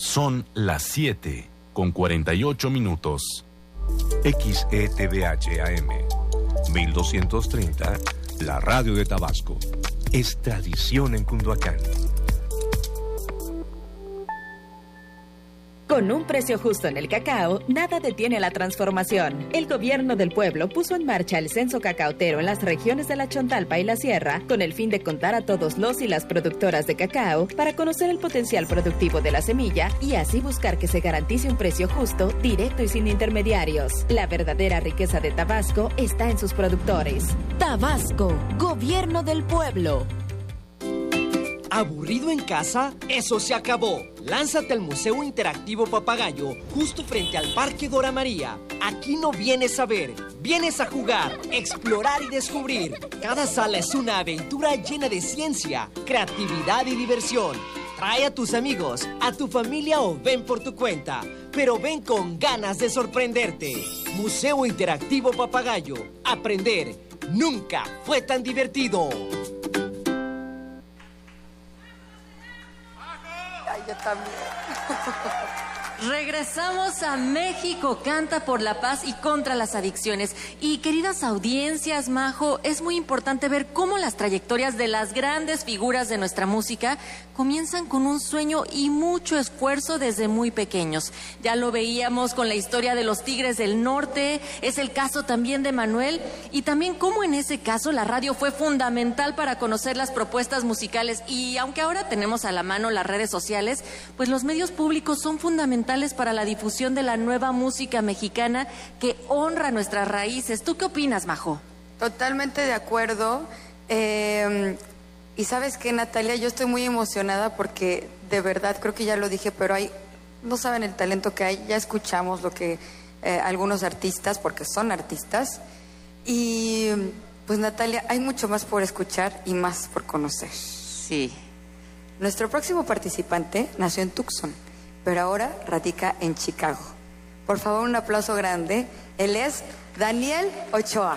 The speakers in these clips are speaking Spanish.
Son las 7:48. XETVH AM 1230, la radio de Tabasco. Es tradición en Cunduacán. Con un precio justo en el cacao, nada detiene la transformación. El gobierno del pueblo puso en marcha el censo cacaotero en las regiones de la Chontalpa y la Sierra, con el fin de contar a todos los y las productoras de cacao para conocer el potencial productivo de la semilla y así buscar que se garantice un precio justo, directo y sin intermediarios. La verdadera riqueza de Tabasco está en sus productores. Tabasco, gobierno del pueblo. ¿Aburrido en casa? ¡Eso se acabó! Lánzate al Museo Interactivo Papagayo, justo frente al Parque Dora María. Aquí no vienes a ver, vienes a jugar, explorar y descubrir. Cada sala es una aventura llena de ciencia, creatividad y diversión. Trae a tus amigos, a tu familia o ven por tu cuenta, pero ven con ganas de sorprenderte. Museo Interactivo Papagayo. Aprender nunca fue tan divertido. Yo también. Regresamos a México Canta por la Paz y contra las adicciones. Y queridas audiencias, Majo, es muy importante ver cómo las trayectorias de las grandes figuras de nuestra música comienzan con un sueño y mucho esfuerzo desde muy pequeños. Ya lo veíamos con la historia de los Tigres del Norte, es el caso también de Manuel, y también cómo en ese caso la radio fue fundamental para conocer las propuestas musicales. Y aunque ahora tenemos a la mano las redes sociales, pues los medios públicos son fundamentales para la difusión de la nueva música mexicana que honra nuestras raíces. ¿Tú qué opinas, Majo? Totalmente de acuerdo. Y ¿sabes qué, Natalia? Yo estoy muy emocionada porque de verdad, creo que ya lo dije, pero no saben el talento que hay. Ya escuchamos lo que algunos artistas, porque son artistas. Y pues, Natalia, hay mucho más por escuchar y más por conocer. Sí. Nuestro próximo participante nació en Tucson, pero ahora radica en Chicago. Por favor, un aplauso grande. Él es Daniel Ochoa.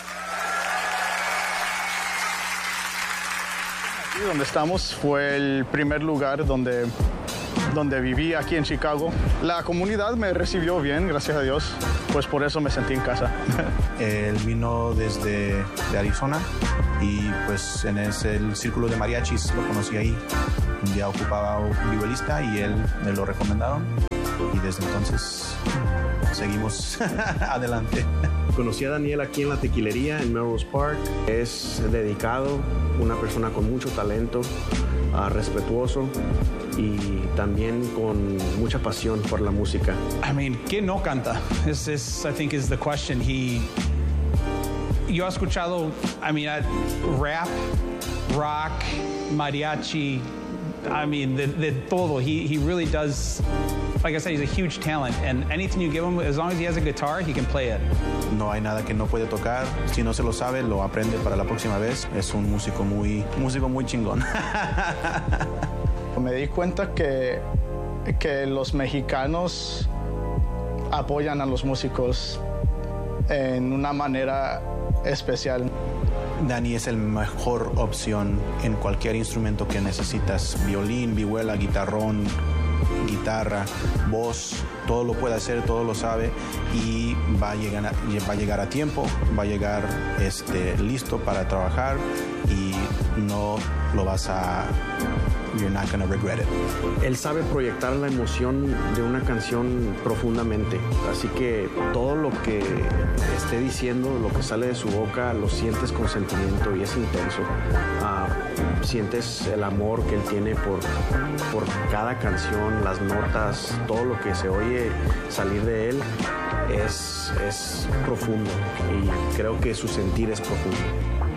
Aquí donde estamos fue el primer lugar donde viví aquí en Chicago. La comunidad me recibió bien, gracias a Dios, pues por eso me sentí en casa. Él vino desde Arizona y pues en el círculo de mariachis lo conocí ahí. Un día ocupaba un violista y él me lo recomendaron y desde entonces seguimos adelante. Conocí a Daniel aquí en la tequilería en Melrose Park. Es dedicado, una persona con mucho talento, respetuoso y también con mucha pasión por la música. I mean, ¿quién no canta? This I think is the question. Yo he escuchado, rap, rock, mariachi, de todo. He really does, like I said, he's a huge talent. And anything you give him, as long as he has a guitar, he can play it. No hay nada que no puede tocar. Si no se lo sabe, lo aprende para la próxima vez. Es un músico muy chingón. Me di cuenta que los mexicanos apoyan a los músicos en una manera especial. Dani es la mejor opción en cualquier instrumento que necesitas. Violín, vihuela, guitarrón, guitarra, voz, todo lo puede hacer, todo lo sabe y va a llegar a tiempo, va a llegar listo para trabajar y no lo vas a... You're not gonna regret it. Él sabe proyectar la emoción de una canción profundamente, así que todo lo que esté diciendo, lo que sale de su boca, lo sientes con sentimiento y es intenso. Sientes el amor que él tiene por cada canción, las notas, todo lo que se oye salir de él es profundo y creo que su sentir es profundo.